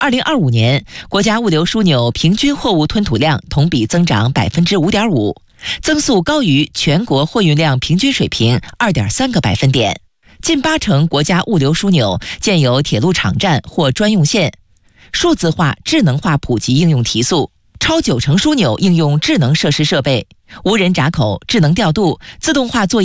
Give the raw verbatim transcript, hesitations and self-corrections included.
二零二五年，国家物流枢纽平均货物吞吐量同比增长百分之五点五，增速高于全国货运量平均水平二点三个百分点。近八成国家物流枢纽建有铁路场站或专用线，数字化、智能化普及应用提速，超九成枢纽应用智能设施设备，无人闸口、智能调度、自动化作业